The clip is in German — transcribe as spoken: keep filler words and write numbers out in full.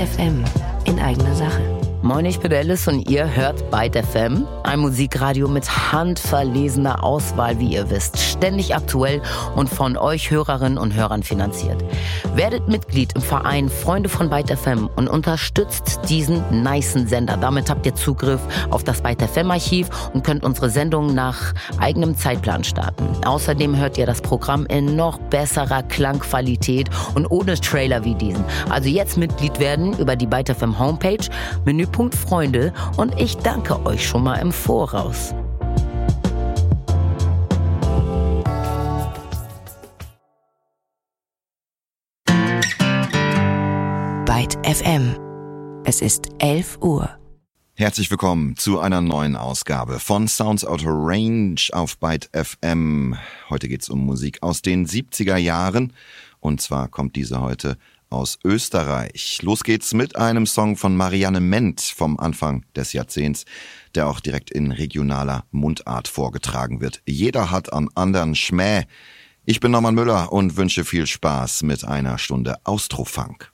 F M in eigener Sache. Moin, ich bin Alice und ihr hört Byte F M, ein Musikradio mit handverlesener Auswahl, wie ihr wisst, ständig aktuell und von euch Hörerinnen und Hörern finanziert. Werdet Mitglied im Verein Freunde von Byte F M und unterstützt diesen nicen Sender. Damit habt ihr Zugriff auf das Byte F M Archiv und könnt unsere Sendungen nach eigenem Zeitplan starten. Außerdem hört ihr das Programm in noch besserer Klangqualität und ohne Trailer wie diesen. Also jetzt Mitglied werden über die Byte F M Homepage, Menüpunkt Freunde, und ich danke euch schon mal im Voraus. Byte F M. Es ist elf Uhr. Herzlich willkommen zu einer neuen Ausgabe von Sounds Out of Range auf Byte F M. Heute geht's um Musik aus den siebziger Jahren und zwar kommt diese heute aus Österreich. Los geht's mit einem Song von Marianne Ment vom Anfang des Jahrzehnts, der auch direkt in regionaler Mundart vorgetragen wird. Jeder hat am anderen Schmäh. Ich bin Norman Müller und wünsche viel Spaß mit einer Stunde Austrofunk.